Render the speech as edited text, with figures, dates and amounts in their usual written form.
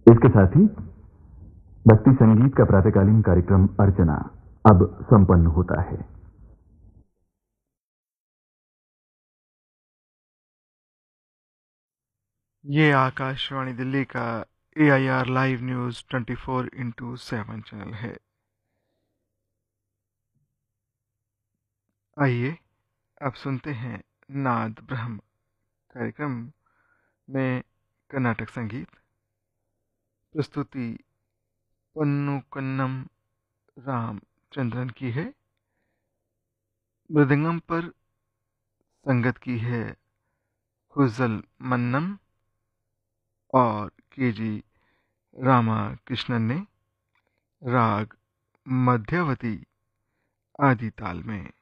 इसके साथ ही भक्ति संगीत का प्रातःकालीन कार्यक्रम अर्चना अब संपन्न होता है। ये आकाशवाणी दिल्ली का AIR लाइव न्यूज़ 24/7 चैनल है। आइए अब सुनते हैं नाद ब्रह्म कार्यक्रम में कर्नाटक संगीत। प्रस्तुति पन्नूकन्नम रामचंद्रन की है। मृदंगम पर संगत की है खुजल मन्नम और KG रामाकृष्णन ने। राग मध्यवती आदि ताल में।